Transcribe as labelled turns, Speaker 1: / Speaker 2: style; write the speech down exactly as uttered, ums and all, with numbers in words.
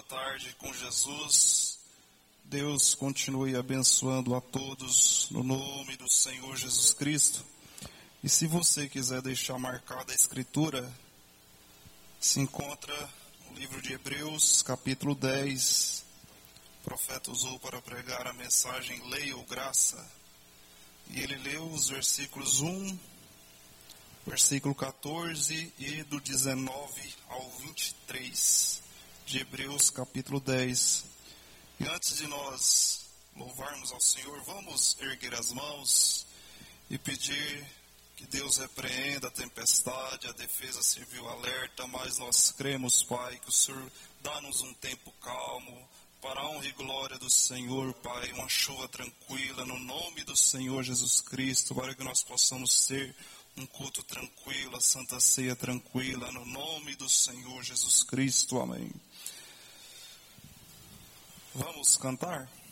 Speaker 1: tarde com Jesus. Deus continue abençoando a todos no nome do Senhor Jesus Cristo. E se você quiser deixar marcada a escritura, se encontra no livro de Hebreus, capítulo dez. O profeta usou para pregar a mensagem Lei ou Graça. E ele leu os versículos um, versículo catorze e do dezenove ao vinte e três de Hebreus, capítulo dez. E antes de nós louvarmos ao Senhor, vamos erguer as mãos e pedir que Deus repreenda a tempestade. A defesa serviu alerta, mas nós cremos, Pai, que o Senhor dá-nos um tempo calmo, para a honra e glória do Senhor, Pai, uma chuva tranquila, no nome do Senhor Jesus Cristo, para que nós possamos ter um culto tranquilo, a Santa Ceia tranquila, no nome do Senhor Jesus Cristo, amém. Vamos cantar?